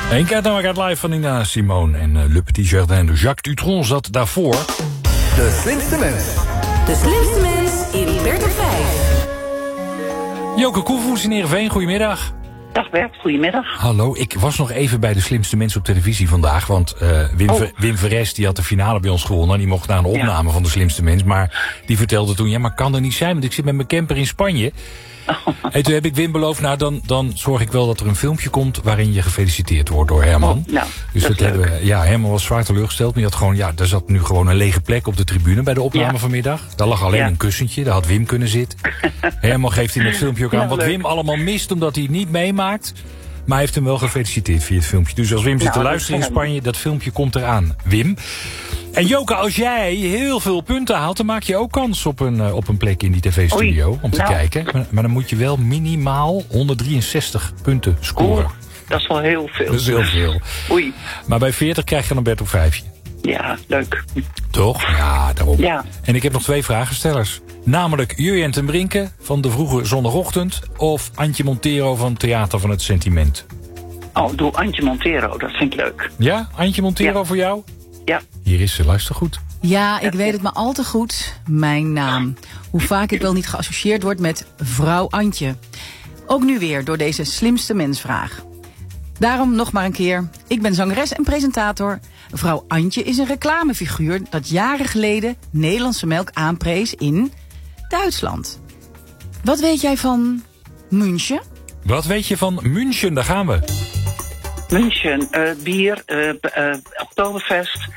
Eén keer dan gaat live van Nina Simone en Le Petit Jardin de Jacques Dutronc zat daarvoor. De slimste mens. De slimste mens in Bert op 5. Joke Koevoets in Heerenveen, goedemiddag. Dag Bert, goedemiddag. Hallo, ik was nog even bij de slimste mensen op televisie vandaag. Want Wim Verrest die had de finale bij ons gewonnen. Die mocht naar een opname van de slimste mens. Maar die vertelde toen, ja, maar kan er niet zijn, want ik zit met mijn camper in Spanje. En toen heb ik Wim beloofd, nou dan zorg ik wel dat er een filmpje komt waarin je gefeliciteerd wordt door Herman. Dus dat hebben we, Herman was zwaar teleurgesteld. Maar die had gewoon, er zat nu gewoon een lege plek op de tribune bij de opname vanmiddag. Daar lag alleen een kussentje, daar had Wim kunnen zitten. Herman geeft in het filmpje ook aan wat Wim allemaal mist omdat hij het niet meemaakt. Maar hij heeft hem wel gefeliciteerd via het filmpje. Dus als Wim zit te luisteren in Spanje, dat filmpje komt eraan. Wim. En Joke, als jij heel veel punten haalt, dan maak je ook kans op een plek in die tv-studio om te kijken. Maar dan moet je wel minimaal 163 punten scoren. Dat is wel heel veel. Dat is heel veel. Oei. Maar bij 40 krijg je een Bert op 5. Ja, leuk. Toch? Ja, daarom. Ja. En ik heb nog 2 vragenstellers. Namelijk Jurjen ten Brinke van de vroege zondagochtend of Antje Montero van Theater van het Sentiment. Oh, doe Antje Montero, dat vind ik leuk. Ja, Antje Montero voor jou? Ja. Hier is ze, luister goed. Ja, ik weet het maar al te goed. Mijn naam. Hoe vaak ik wel niet geassocieerd word met vrouw Antje. Ook nu weer door deze slimste mensvraag. Daarom nog maar een keer. Ik ben zangeres en presentator. Vrouw Antje is een reclamefiguur dat jaren geleden Nederlandse melk aanprees in Duitsland. Wat weet jij van München? Wat weet je van München? Daar gaan we. München, bier, Oktoberfest,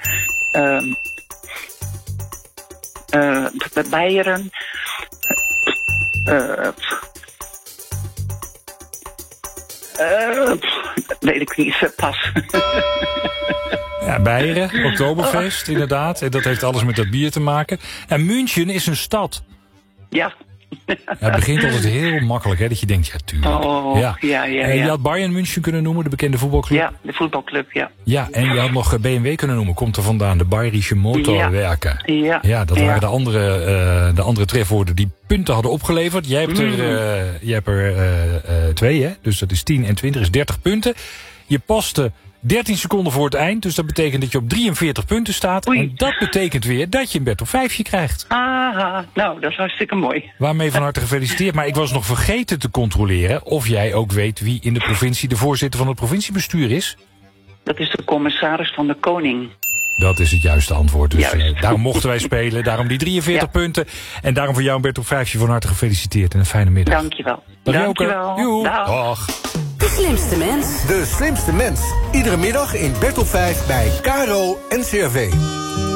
Beieren, weet ik niet, pas. Ja, Beieren, Oktoberfest, inderdaad. En dat heeft alles met dat bier te maken. En München is een stad. Ja. Ja, het begint altijd heel makkelijk, hè, dat je denkt, ja, tuurlijk. Ja. Je had Bayern München kunnen noemen, de bekende voetbalclub. Ja, de voetbalclub, ja. Ja, en je had nog BMW kunnen noemen, komt er vandaan, de Bayerische Motorwerken. Ja, dat waren de andere trefwoorden die punten hadden opgeleverd. Jij hebt er 2, hè? Dus dat is 10 en 20 is 30 punten. Je paste 13 seconden voor het eind, dus dat betekent dat je op 43 punten staat. Oei. En dat betekent weer dat je een Bert op 5 krijgt. Aha, nou, dat is hartstikke mooi. Waarmee van harte gefeliciteerd. Maar ik was nog vergeten te controleren of jij ook weet wie in de provincie de voorzitter van het provinciebestuur is. Dat is de commissaris van de Koning. Dat is het juiste antwoord. Dus daarom mochten wij spelen. Daarom die 43 punten. En daarom voor jou een Bert op 5 van harte gefeliciteerd. En een fijne middag. Dankjewel. Dankjewel. Dag. De slimste mens. De slimste mens. Iedere middag in Bert op 5 bij KRO NCRV.